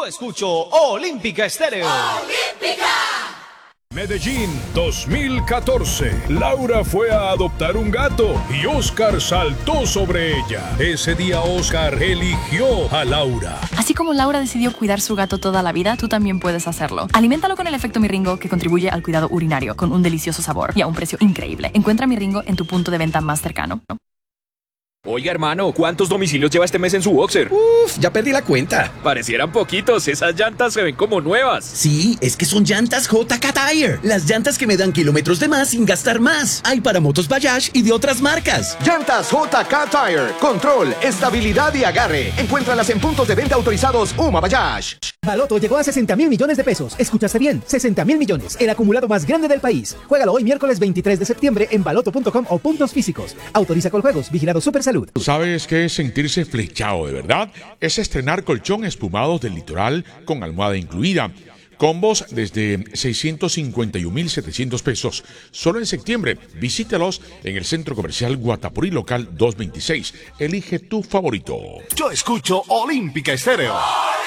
Yo escucho Olímpica Estéreo. ¡Olímpica! Medellín 2014. Laura fue a adoptar un gato y Oscar saltó sobre ella. Ese día Oscar eligió a Laura. Así como Laura decidió cuidar su gato toda la vida, tú también puedes hacerlo. Aliméntalo con el efecto Miringo, que contribuye al cuidado urinario, con un delicioso sabor y a un precio increíble. Encuentra Miringo en tu punto de venta más cercano. Oiga, hermano, ¿cuántos domicilios lleva este mes en su boxer? Ya perdí la cuenta. Parecieran poquitos, esas llantas se ven como nuevas. Sí, es que son llantas JK Tire. Las llantas que me dan kilómetros de más sin gastar más. Hay para motos Bajaj y de otras marcas. Llantas JK Tire. Control, estabilidad y agarre. Encuéntralas en puntos de venta autorizados UMA Bajaj. Baloto llegó a 60.000 millones de pesos. Escuchaste bien, 60.000 millones. El acumulado más grande del país. Juégalo hoy miércoles 23 de septiembre en baloto.com o puntos físicos. Autoriza Coljuegos. Vigilado Supersalud. ¿Sabes qué es sentirse flechado de verdad? Es estrenar colchón espumados del Litoral con almohada incluida. Combos desde 651.700 pesos. Solo en septiembre. Visítalos en el Centro Comercial Guatapurí Local 226. Elige tu favorito. Yo escucho Olímpica Estéreo.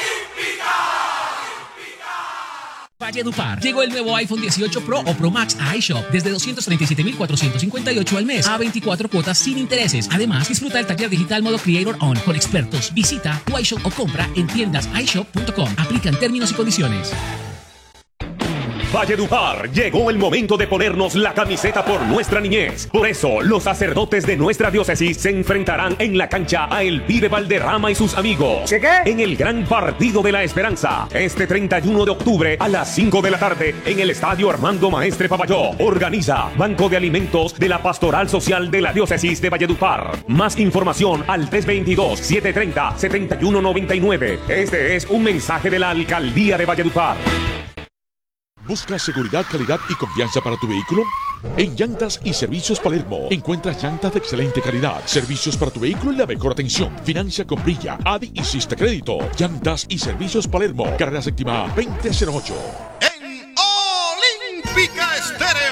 Valledupar. Llegó el nuevo iPhone 18 Pro o Pro Max a iShop desde 237.458 al mes a 24 cuotas sin intereses. Además, disfruta el taller digital modo Creator On con expertos. Visita tu iShop o compra en tiendas iShop.com. Aplican términos y condiciones. Valledupar, llegó el momento de ponernos la camiseta por nuestra niñez. Por eso, los sacerdotes de nuestra diócesis se enfrentarán en la cancha a Elvire Valderrama y sus amigos. ¿Qué? En el Gran Partido de la Esperanza, este 31 de octubre a las 5 de la tarde en el Estadio Armando Maestre Papayó. Organiza Banco de Alimentos de la Pastoral Social de la Diócesis de Valledupar. Más información al 322-730-7199. Este es un mensaje de la Alcaldía de Valledupar. ¿Buscas seguridad, calidad y confianza para tu vehículo? En Llantas y Servicios Palermo encuentras llantas de excelente calidad, servicios para tu vehículo y la mejor atención. Financia con Brilla, ADI y Siste Crédito. Llantas y Servicios Palermo, carrera séptima 2008. En Olímpica Estéreo.